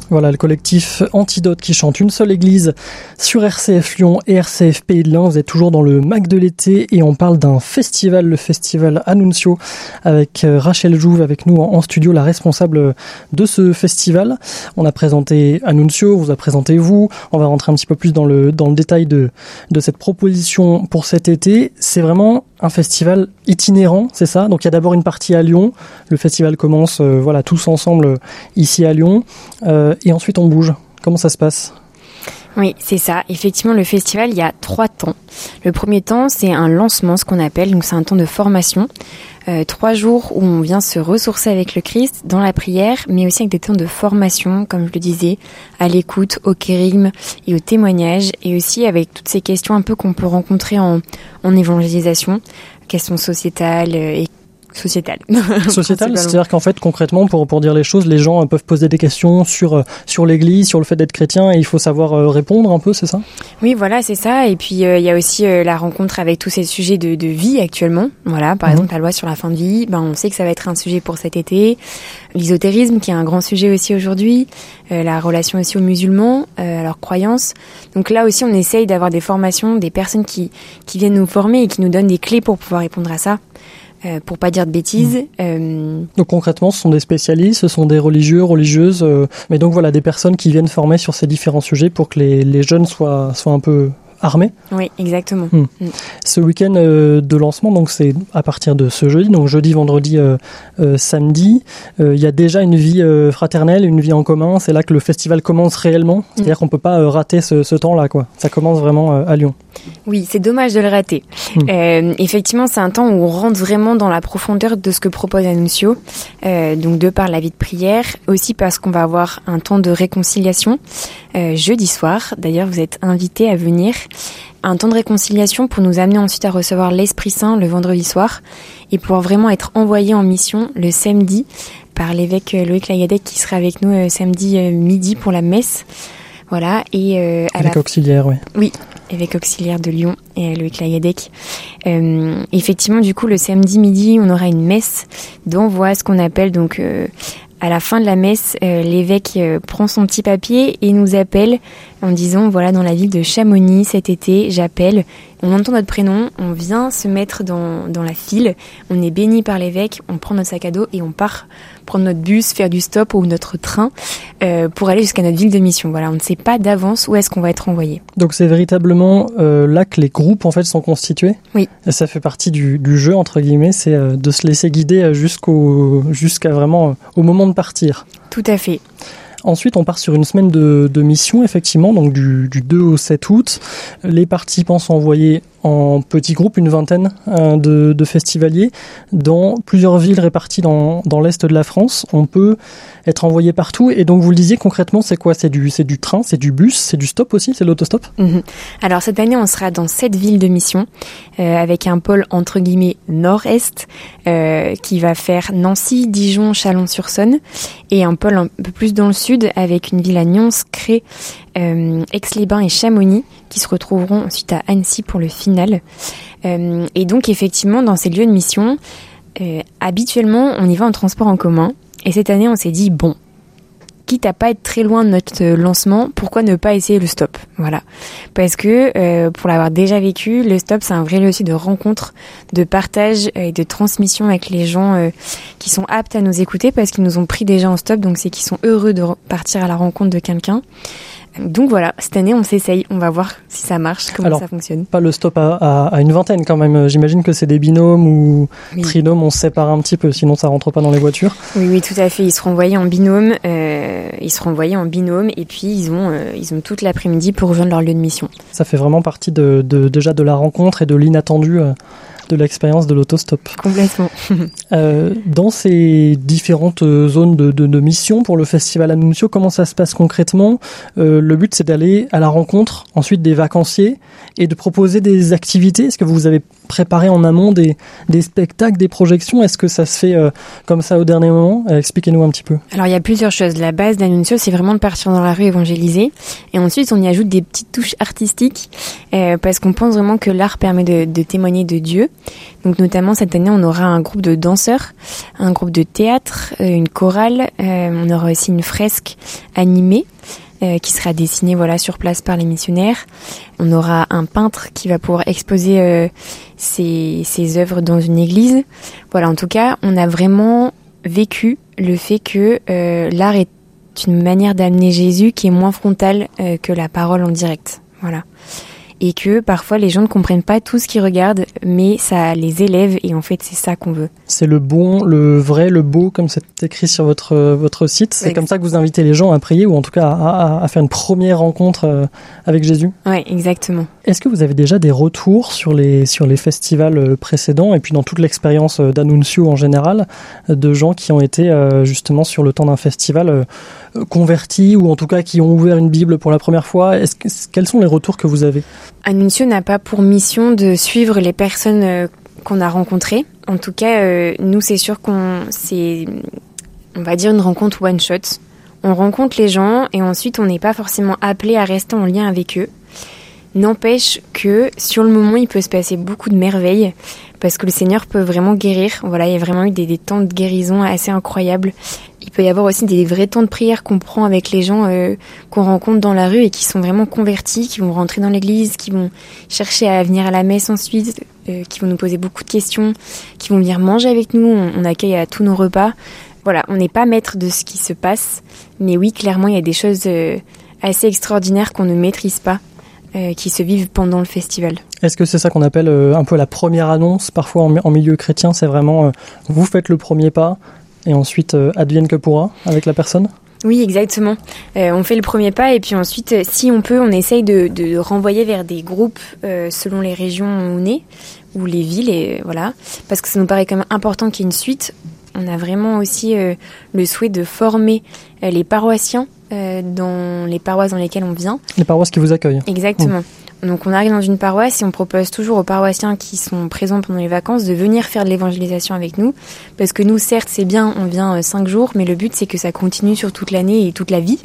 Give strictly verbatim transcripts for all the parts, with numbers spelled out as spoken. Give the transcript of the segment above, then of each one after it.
Voilà, le collectif Antidote qui chante Une seule église sur R C F Lyon et R C F Pays de l'Ain. Vous êtes toujours dans le Mac de l'été et on parle d'un festival, le festival Annuncio, avec Rachel Jouve avec nous en studio, la responsable de ce festival. On a présenté Annuncio, vous a présenté vous. On va rentrer un petit peu plus dans le, dans le détail de, de cette proposition pour cet été. C'est vraiment un festival itinérant, c'est ça? Donc il y a d'abord une partie à Lyon. Le festival commence euh, voilà, tous ensemble euh, ici à Lyon. Euh, et ensuite on bouge. Comment ça se passe? Oui, c'est ça. Effectivement, le festival, il y a trois temps. Le premier temps, c'est un lancement, ce qu'on appelle. Donc c'est un temps de formation. Euh, trois jours où on vient se ressourcer avec le Christ dans la prière, mais aussi avec des temps de formation, comme je le disais, à l'écoute, au kérigme et au témoignage, et aussi avec toutes ces questions un peu qu'on peut rencontrer en, en évangélisation, questions sociétales et sociétale. Sociétale, c'est-à-dire qu'en fait, concrètement, pour, pour dire les choses, les gens peuvent poser des questions sur, sur l'Église, sur le fait d'être chrétien, et il faut savoir répondre un peu, c'est ça? Oui, voilà, c'est ça. Et puis, euh, il y a aussi euh, la rencontre avec tous ces sujets de, de vie actuellement. Voilà, par mmh. exemple, la loi sur la fin de vie, ben, on sait que ça va être un sujet pour cet été. L'ésotérisme, qui est un grand sujet aussi aujourd'hui. Euh, la relation aussi aux musulmans, euh, à leurs croyances. Donc là aussi, on essaye d'avoir des formations, des personnes qui, qui viennent nous former et qui nous donnent des clés pour pouvoir répondre à ça. Euh, pour pas dire de bêtises. Mmh. Euh... Donc concrètement, ce sont des spécialistes, ce sont des religieux, religieuses, euh, mais donc voilà, des personnes qui viennent former sur ces différents sujets pour que les, les jeunes soient, soient un peu armés. Oui, exactement. Mmh. Mmh. Ce week-end euh, de lancement, donc c'est à partir de ce jeudi, donc jeudi, vendredi, euh, euh, samedi, il euh, y a déjà une vie euh, fraternelle, une vie en commun. C'est là que le festival commence réellement. C'est-à-dire mmh. qu'on peut pas euh, rater ce, ce temps-là, quoi. Ça commence vraiment euh, à Lyon. Oui, c'est dommage de le rater. Mmh. Euh, effectivement, c'est un temps où on rentre vraiment dans la profondeur de ce que propose Annuncio, euh, donc de par la vie de prière, aussi parce qu'on va avoir un temps de réconciliation euh, jeudi soir. D'ailleurs, vous êtes invités à venir. Un temps de réconciliation pour nous amener ensuite à recevoir l'Esprit Saint le vendredi soir et pouvoir vraiment être envoyés en mission le samedi par l'évêque Loïc Lagadec qui sera avec nous euh, samedi euh, midi pour la messe. Voilà. Et euh, à évêque la... auxiliaire, oui. Oui, évêque auxiliaire de Lyon et Loïc Lagadec. Euh, effectivement, du coup, le samedi midi, on aura une messe d'envoi, ce qu'on appelle donc... Euh, à la fin de la messe, euh, l'évêque euh, prend son petit papier et nous appelle en disant, voilà, dans la ville de Chamonix cet été, j'appelle, on entend notre prénom, on vient se mettre dans, dans la file, on est béni par l'évêque, on prend notre sac à dos et on part prendre notre bus, faire du stop ou notre train euh, pour aller jusqu'à notre ville de mission. Voilà, on ne sait pas d'avance où est-ce qu'on va être envoyé. Donc c'est véritablement euh, là que les groupes en fait sont constitués. Oui. Et ça fait partie du, du jeu entre guillemets, c'est euh, de se laisser guider jusqu'au jusqu'à vraiment euh, au moment de partir. Tout à fait. Ensuite, on part sur une semaine de, de mission, effectivement, donc du, du deux au sept août. Les participants sont envoyés en petits groupes, une vingtaine euh, de, de festivaliers, dans plusieurs villes réparties dans, dans l'est de la France. On peut être envoyé partout. Et donc, vous le disiez, concrètement, c'est quoi? C'est du, c'est du train, c'est du bus, c'est du stop aussi, c'est l'autostop? Mmh. Alors, cette année, on sera dans sept villes de mission, euh, avec un pôle, entre guillemets, nord-est, euh, qui va faire Nancy, Dijon, Chalon-sur-Saône, et un pôle un peu plus dans le sud, avec une ville à Nyons, Cré, euh, Aix-les-Bains et Chamonix, qui se retrouveront ensuite à Annecy pour le final. Euh, et donc, effectivement, dans ces lieux de mission, euh, habituellement, on y va en transport en commun. Et cette année, on s'est dit, bon, quitte à pas être très loin de notre lancement, pourquoi ne pas essayer le stop? Voilà. Parce que, euh, pour l'avoir déjà vécu, le stop, c'est un vrai lieu aussi de rencontre, de partage et de transmission avec les gens euh, qui sont aptes à nous écouter parce qu'ils nous ont pris déjà en stop. Donc, c'est qu'ils sont heureux de partir à la rencontre de quelqu'un. Donc voilà, cette année on s'essaye, on va voir si ça marche, comment Alors, ça fonctionne. Pas le stop à, à, à une vingtaine quand même, j'imagine que c'est des binômes ou oui. trinômes, on se sépare un petit peu, sinon ça rentre pas dans les voitures. Oui, oui, tout à fait, ils seront envoyés en binôme, euh, ils seront envoyés en binôme et puis ils ont, euh, ils ont toute l'après-midi pour rejoindre leur lieu de mission. Ça fait vraiment partie de, de, déjà de la rencontre et de l'inattendu euh, de l'expérience de l'autostop. Complètement. euh, dans ces différentes zones de, de, de mission pour le festival Annuncio, comment ça se passe concrètement? euh, Le but, c'est d'aller à la rencontre ensuite des vacanciers et de proposer des activités. Est-ce que vous avez préparer en amont des, des spectacles, des projections? Est-ce que ça se fait euh, comme ça au dernier moment? euh, Expliquez-nous un petit peu. Alors il y a plusieurs choses. La base d'Annunzio, c'est vraiment de partir dans la rue évangéliser. Et ensuite, on y ajoute des petites touches artistiques euh, parce qu'on pense vraiment que l'art permet de, de témoigner de Dieu. Donc notamment cette année, on aura un groupe de danseurs, un groupe de théâtre, euh, une chorale. Euh, on aura aussi une fresque animée. Euh, qui sera dessiné voilà sur place par les missionnaires. On aura un peintre qui va pouvoir exposer euh, ses, ses œuvres dans une église. Voilà, en tout cas, on a vraiment vécu le fait que euh, l'art est une manière d'amener Jésus qui est moins frontale euh, que la parole en direct. Voilà. Et que parfois les gens ne comprennent pas tout ce qu'ils regardent, mais ça les élève et en fait c'est ça qu'on veut. C'est le bon, le vrai, le beau, comme c'est écrit sur votre votre site. C'est ouais, comme ça que vous invitez les gens à prier ou en tout cas à, à, à faire une première rencontre avec Jésus. Ouais, exactement. Est-ce que vous avez déjà des retours sur les sur les festivals précédents et puis dans toute l'expérience d'Annunzio en général, de gens qui ont été justement sur le temps d'un festival convertis ou en tout cas qui ont ouvert une Bible pour la première fois? Est-ce que, quels sont les retours que vous avez? Annunzio n'a pas pour mission de suivre les personnes euh, qu'on a rencontrées. En tout cas, euh, nous, c'est sûr qu'on c'est, on va dire une rencontre one shot. On rencontre les gens et ensuite on n'est pas forcément appelé à rester en lien avec eux. N'empêche que sur le moment, il peut se passer beaucoup de merveilles parce que le Seigneur peut vraiment guérir. Voilà, il y a vraiment eu des, des temps de guérison assez incroyables. Il peut y avoir aussi des vrais temps de prière qu'on prend avec les gens euh, qu'on rencontre dans la rue et qui sont vraiment convertis, qui vont rentrer dans l'église, qui vont chercher à venir à la messe ensuite, euh, qui vont nous poser beaucoup de questions, qui vont venir manger avec nous. On, on accueille à tous nos repas. Voilà, on n'est pas maître de ce qui se passe, mais oui, clairement, il y a des choses euh, assez extraordinaires qu'on ne maîtrise pas. Euh, qui se vivent pendant le festival. Est-ce que c'est ça qu'on appelle euh, un peu la première annonce? Parfois en, en milieu chrétien, c'est vraiment euh, vous faites le premier pas et ensuite euh, advienne que pourra avec la personne? Oui, exactement. Euh, on fait le premier pas et puis ensuite, si on peut, on essaye de, de renvoyer vers des groupes euh, selon les régions où on est ou les villes, et voilà, parce que ça nous paraît quand même important qu'il y ait une suite. On a vraiment aussi euh, le souhait de former euh, les paroissiens euh, dans les paroisses dans lesquelles on vient. Les paroisses qui vous accueillent. Exactement. Mmh. Donc on arrive dans une paroisse et on propose toujours aux paroissiens qui sont présents pendant les vacances de venir faire de l'évangélisation avec nous. Parce que nous, certes, c'est bien, on vient euh, cinq jours, mais le but c'est que ça continue sur toute l'année et toute la vie.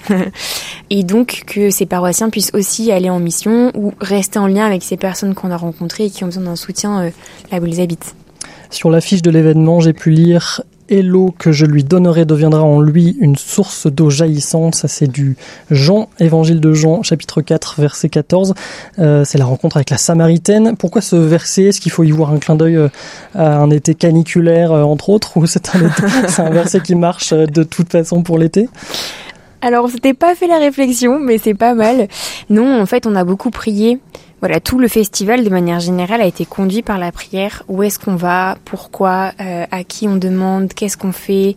Et donc que ces paroissiens puissent aussi aller en mission ou rester en lien avec ces personnes qu'on a rencontrées et qui ont besoin d'un soutien euh, là où ils habitent. Sur l'affiche de l'événement, j'ai pu lire « Et l'eau que je lui donnerai deviendra en lui une source d'eau jaillissante ». Ça, c'est du Jean, Évangile de Jean, chapitre quatre, verset quatorze. Euh, c'est la rencontre avec la Samaritaine. Pourquoi ce verset? Est-ce qu'il faut y voir un clin d'œil à un été caniculaire, entre autres, ou c'est un, c'est un verset qui marche de toute façon pour l'été? Alors, on s'était pas fait la réflexion, mais c'est pas mal. Non, en fait, on a beaucoup prié. Voilà, tout le festival, de manière générale, a été conduit par la prière. Où est-ce qu'on va? Pourquoi? euh, À qui on demande? Qu'est-ce qu'on fait?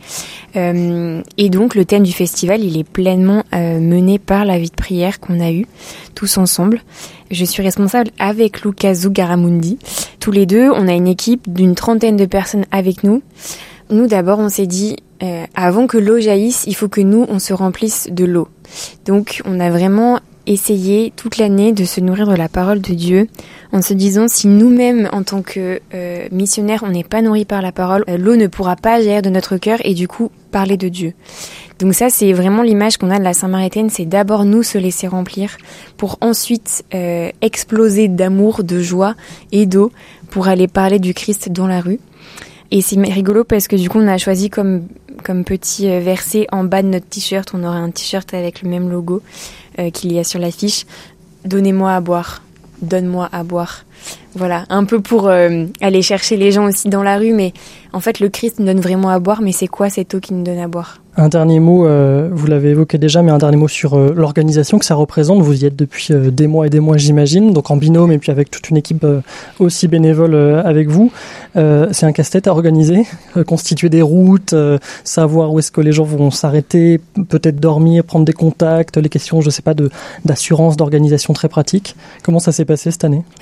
euh, Et donc, le thème du festival, il est pleinement euh, mené par la vie de prière qu'on a eue, tous ensemble. Je suis responsable avec Luca Zugaramundi. Tous les deux, on a une équipe d'une trentaine de personnes avec nous. Nous, d'abord, on s'est dit, euh, avant que l'eau jaillisse, il faut que nous, on se remplisse de l'eau. Donc, on a vraiment essayé toute l'année de se nourrir de la parole de Dieu en se disant si nous-mêmes, en tant que euh, missionnaires, on n'est pas nourris par la parole, euh, l'eau ne pourra pas jaillir de notre cœur et du coup parler de Dieu. Donc ça, c'est vraiment l'image qu'on a de la Samaritaine, c'est d'abord nous se laisser remplir pour ensuite euh, exploser d'amour, de joie et d'eau pour aller parler du Christ dans la rue. Et c'est rigolo parce que du coup, on a choisi comme, comme petit verset en bas de notre t-shirt, on aura un t-shirt avec le même logo euh, qu'il y a sur l'affiche. Donnez-moi à boire, donne-moi à boire. Voilà, un peu pour euh, aller chercher les gens aussi dans la rue, mais en fait, le Christ nous donne vraiment à boire, mais c'est quoi cette eau qui nous donne à boire ? Un dernier mot, euh, vous l'avez évoqué déjà, mais un dernier mot sur euh, l'organisation que ça représente. Vous y êtes depuis euh, des mois et des mois, j'imagine, donc en binôme et puis avec toute une équipe euh, aussi bénévole euh, avec vous. Euh, c'est un casse-tête à organiser, euh, constituer des routes, euh, savoir où est-ce que les gens vont s'arrêter, peut-être dormir, prendre des contacts, les questions, je sais pas, de d'assurance, d'organisation très pratiques. Comment ça s'est passé cette année ? euh,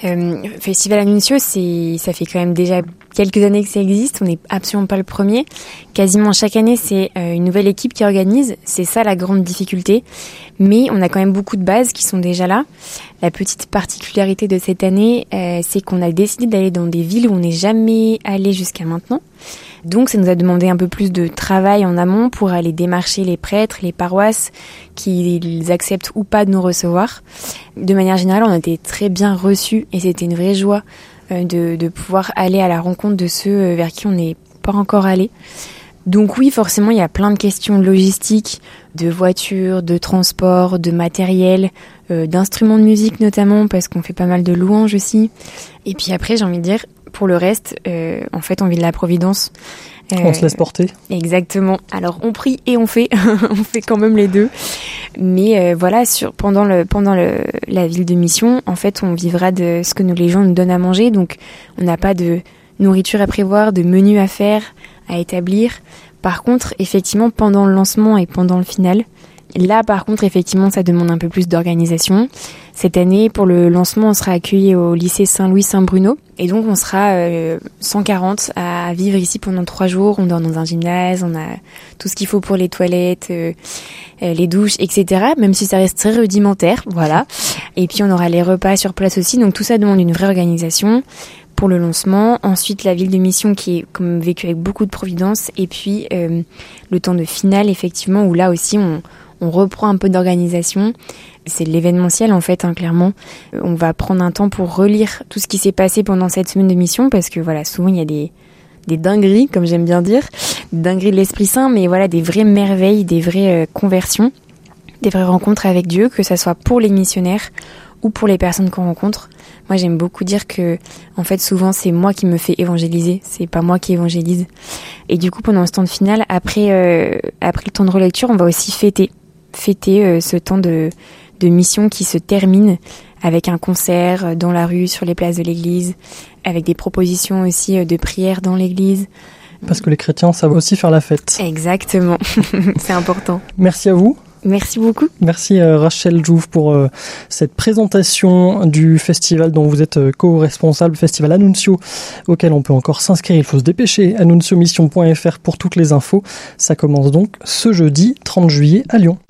Festival Anuncio, c'est, ça fait quand même déjà quelques années que ça existe. On n'est absolument pas le premier. Quasiment chaque année, c'est euh, une nouvelle équipe qui organise. C'est ça la grande difficulté. Mais on a quand même beaucoup de bases qui sont déjà là. La petite particularité de cette année, euh, c'est qu'on a décidé d'aller dans des villes où on n'est jamais allé jusqu'à maintenant. Donc ça nous a demandé un peu plus de travail en amont pour aller démarcher les prêtres, les paroisses, qu'ils acceptent ou pas de nous recevoir. De manière générale, on a été très bien reçus et c'était une vraie joie de, de pouvoir aller à la rencontre de ceux vers qui on n'est pas encore allé. Donc oui, forcément, il y a plein de questions logistiques, de voitures, de transport, de matériel, euh, d'instruments de musique notamment, parce qu'on fait pas mal de louanges aussi. Et puis après, j'ai envie de dire, pour le reste, euh, en fait, on vit de la Providence. Euh, on se laisse porter. Exactement. Alors, on prie et on fait. On fait quand même les deux. Mais euh, voilà, sur, pendant, le, pendant le, la ville de mission, en fait, on vivra de ce que nous, les gens nous donnent à manger. Donc, on n'a pas de nourriture à prévoir, de menu à faire, à établir. Par contre, effectivement, pendant le lancement et pendant le final, là, par contre, effectivement, ça demande un peu plus d'organisation. Cette année, pour le lancement, on sera accueillis au lycée Saint-Louis-Saint-Bruno. Et donc, on sera euh, cent quarante à vivre ici pendant trois jours. On dort dans un gymnase, on a tout ce qu'il faut pour les toilettes, euh, les douches, et cetera. Même si ça reste très rudimentaire, voilà. Et puis, on aura les repas sur place aussi. Donc, tout ça demande une vraie organisation pour le lancement. Ensuite, la ville de mission qui est comme vécue avec beaucoup de providence. Et puis, euh, le temps de finale, effectivement, où là aussi, on... on reprend un peu d'organisation. C'est l'événementiel en fait, hein, clairement. On va prendre un temps pour relire tout ce qui s'est passé pendant cette semaine de mission parce que voilà, souvent il y a des, des dingueries, comme j'aime bien dire, des dingueries de l'Esprit Saint, mais voilà, des vraies merveilles, des vraies euh, conversions, des vraies rencontres avec Dieu, que ça soit pour les missionnaires ou pour les personnes qu'on rencontre. Moi, j'aime beaucoup dire que, en fait, souvent, c'est moi qui me fais évangéliser, c'est pas moi qui évangélise. Et du coup, pendant ce temps de finale, après, euh, après le temps de relecture, on va aussi fêter. fêter euh, ce temps de, de mission qui se termine avec un concert dans la rue, sur les places de l'église, avec des propositions aussi de prière dans l'église. Parce que les chrétiens savent aussi faire la fête. Exactement, c'est important. Merci à vous. Merci beaucoup. Merci euh, Rachel Jouve pour euh, cette présentation du festival dont vous êtes euh, co-responsable, festival Anuncio, auquel on peut encore s'inscrire. Il faut se dépêcher, anuncio mission point f r pour toutes les infos. Ça commence donc ce jeudi trente juillet à Lyon.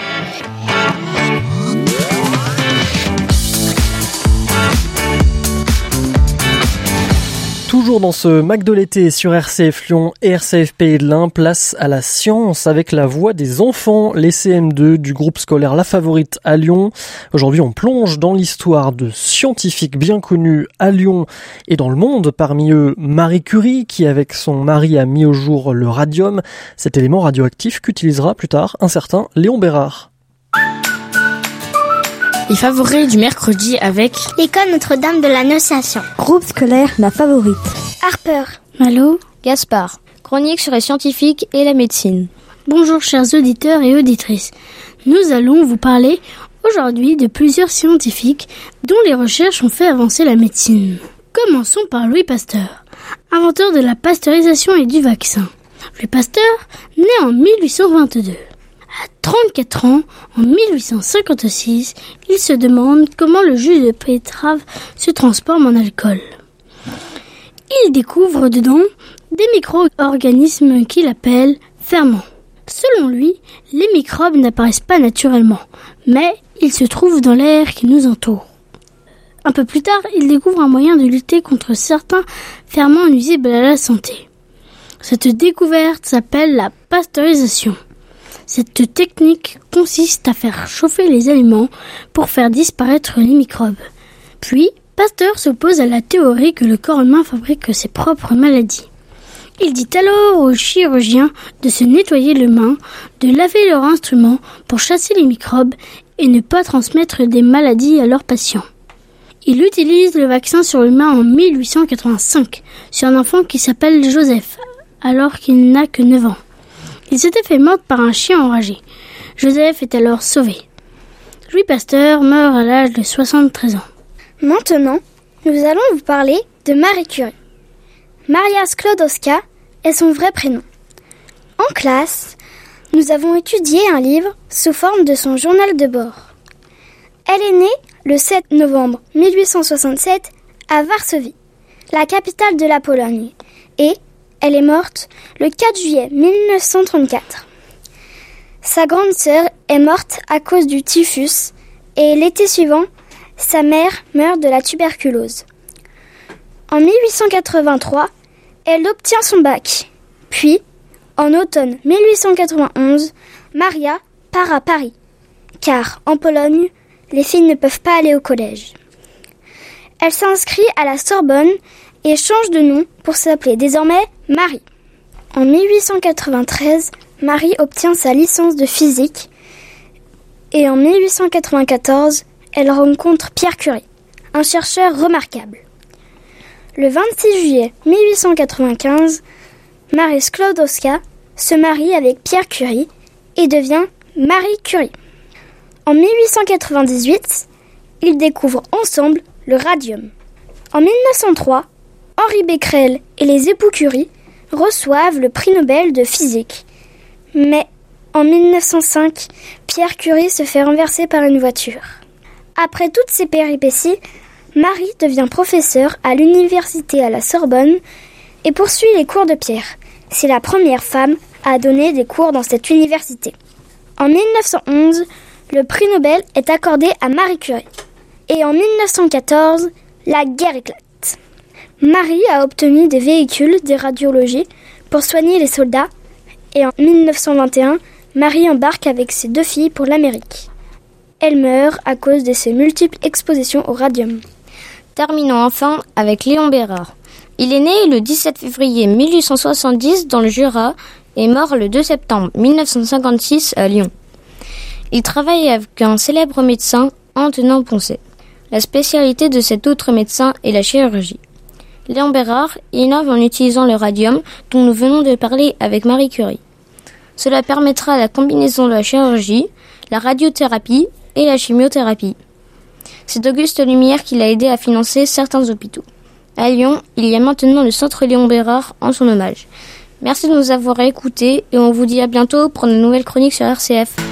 Toujours dans ce Mac de l'été sur R C F Lyon et R C F Pays de l'Ain, place à la science avec la voix des enfants, les C M deux du groupe scolaire La Favorite à Lyon. Aujourd'hui, on plonge dans l'histoire de scientifiques bien connus à Lyon et dans le monde. Parmi eux, Marie Curie, qui avec son mari a mis au jour le radium, cet élément radioactif qu'utilisera plus tard un certain Léon Bérard. Les favoris du mercredi avec l'école Notre-Dame de l'Annonciation. Groupe scolaire La Favorite. Harper. Malo. Gaspard. Chronique sur les scientifiques et la médecine. Bonjour chers auditeurs et auditrices. Nous allons vous parler aujourd'hui de plusieurs scientifiques dont les recherches ont fait avancer la médecine. Commençons par Louis Pasteur, inventeur de la pasteurisation et du vaccin. Louis Pasteur, né en mille huit cent vingt-deux. À trente-quatre ans, en mille huit cent cinquante-six, il se demande comment le jus de betterave se transforme en alcool. Il découvre dedans des micro-organismes qu'il appelle ferments. Selon lui, les microbes n'apparaissent pas naturellement, mais ils se trouvent dans l'air qui nous entoure. Un peu plus tard, il découvre un moyen de lutter contre certains ferments nuisibles à la santé. Cette découverte s'appelle la pasteurisation. Cette technique consiste à faire chauffer les aliments pour faire disparaître les microbes. Puis, Pasteur s'oppose à la théorie que le corps humain fabrique ses propres maladies. Il dit alors aux chirurgiens de se nettoyer les mains, de laver leurs instruments pour chasser les microbes et ne pas transmettre des maladies à leurs patients. Il utilise le vaccin sur l'humain en mille huit cent quatre-vingt-cinq sur un enfant qui s'appelle Joseph, alors qu'il n'a que neuf ans. Il s'était fait mordre par un chien enragé. Joseph est alors sauvé. Louis Pasteur meurt à l'âge de soixante-treize ans. Maintenant, nous allons vous parler de Marie Curie. Maria Sklodowska est son vrai prénom. En classe, nous avons étudié un livre sous forme de son journal de bord. Elle est née le sept novembre mille huit cent soixante-sept à Varsovie, la capitale de la Pologne, et elle est morte le quatre juillet mille neuf cent trente-quatre. Sa grande sœur est morte à cause du typhus et l'été suivant, sa mère meurt de la tuberculose. En mille huit cent quatre-vingt-trois, elle obtient son bac. Puis, en automne mille huit cent quatre-vingt-onze, Maria part à Paris, car en Pologne, les filles ne peuvent pas aller au collège. Elle s'inscrit à la Sorbonne et change de nom pour s'appeler désormais Marie. En mille huit cent quatre-vingt-treize, Marie obtient sa licence de physique et en mille huit cent quatre-vingt-quatorze, elle rencontre Pierre Curie, un chercheur remarquable. Le vingt-six juillet mille huit cent quatre-vingt-quinze, Marie Sklodowska se marie avec Pierre Curie et devient Marie Curie. En mille huit cent quatre-vingt-dix-huit, ils découvrent ensemble le radium. En mille neuf cent trois, Henri Becquerel et les époux Curie reçoivent le prix Nobel de physique. Mais en mille neuf cent cinq, Pierre Curie se fait renverser par une voiture. Après toutes ces péripéties, Marie devient professeure à l'université à la Sorbonne et poursuit les cours de Pierre. C'est la première femme à donner des cours dans cette université. En mille neuf cent onze, le prix Nobel est accordé à Marie Curie. Et en mille neuf cent quatorze, la guerre éclate. Marie a obtenu des véhicules, des radiologies pour soigner les soldats. Et en mille neuf cent vingt et un, Marie embarque avec ses deux filles pour l'Amérique. Elle meurt à cause de ses multiples expositions au radium. Terminons enfin avec Léon Bérard. Il est né le dix-sept février mille huit cent soixante-dix dans le Jura et mort le deux septembre mille neuf cent cinquante-six à Lyon. Il travaille avec un célèbre médecin, Antonin Poncet. La spécialité de cet autre médecin est la chirurgie. Léon Bérard innove en utilisant le radium dont nous venons de parler avec Marie Curie. Cela permettra la combinaison de la chirurgie, la radiothérapie et la chimiothérapie. C'est d'Auguste Lumière qui l'a aidé à financer certains hôpitaux. À Lyon, il y a maintenant le centre Léon Bérard en son hommage. Merci de nous avoir écoutés et on vous dit à bientôt pour de nouvelles chroniques sur R C F.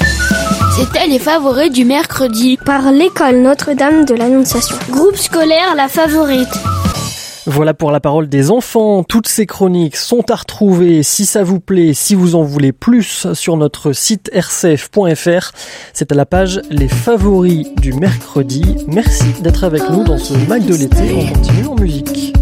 C'était les favoris du mercredi par l'école Notre-Dame de l'Annonciation. Groupe scolaire La Favorite. Voilà pour la parole des enfants. Toutes ces chroniques sont à retrouver si ça vous plaît, si vous en voulez plus sur notre site r c f point f r. C'est à la page Les favoris du mercredi. Merci d'être avec nous dans ce Mac de l'été. On continue en musique.